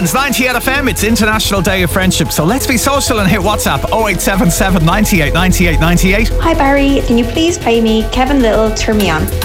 Ireland's 98 FM. It's International Day of Friendship, so let's be social and hit WhatsApp 0877 98 98 98. Hi Barry, can you please play me Kevin Little, Turn Me On?